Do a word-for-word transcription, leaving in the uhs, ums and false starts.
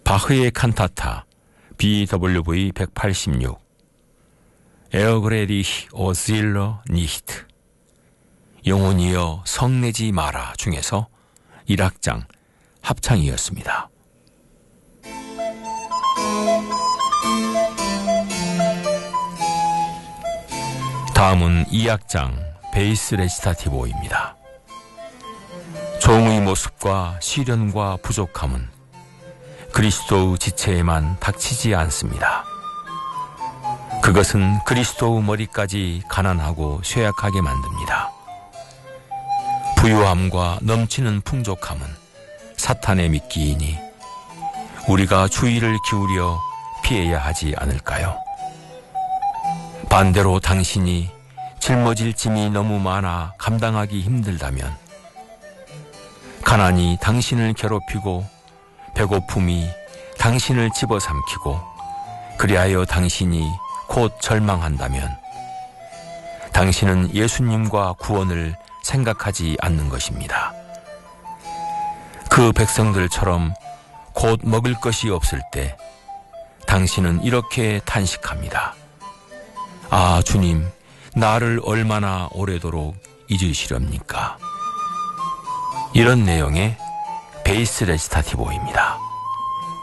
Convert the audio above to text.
바흐의 칸타타 비 더블유 브이 백팔십육 에어그레리히 오실러 니히트 영혼이여 성내지 마라 중에서 일 악장 합창이었습니다. 다음은 이 악장 베이스 레시타티보입니다. 종의 모습과 시련과 부족함은 그리스도의 지체에만 닥치지 않습니다. 그것은 그리스도의 머리까지 가난하고 쇠약하게 만듭니다. 부유함과 넘치는 풍족함은 사탄의 미끼이니 우리가 주의를 기울여 피해야 하지 않을까요? 반대로 당신이 짊어질 짐이 너무 많아 감당하기 힘들다면, 가난이 당신을 괴롭히고 배고픔이 당신을 집어삼키고 그리하여 당신이 곧 절망한다면 당신은 예수님과 구원을 생각하지 않는 것입니다. 그 백성들처럼 곧 먹을 것이 없을 때 당신은 이렇게 탄식합니다. 아, 주님, 나를 얼마나 오래도록 잊으시렵니까? 이런 내용의 베이스 레시타티보입니다.